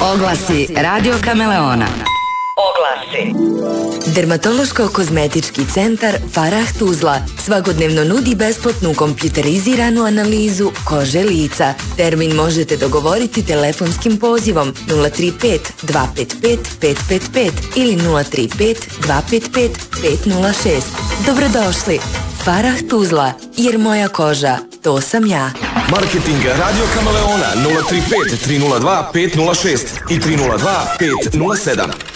Oglasi Radio Kameleona. Oglasi. Dermatološko-kozmetički centar Farah Tuzla svakodnevno nudi besplatnu kompjuteriziranu analizu kože lica. Termin možete dogovoriti telefonskim pozivom 035 255 555 ili 035 255 506. Dobrodošli. Farah Tuzla, jer moja koža, to sam ja. Marketing Radio Kameleona 035 302 506 i 302 507.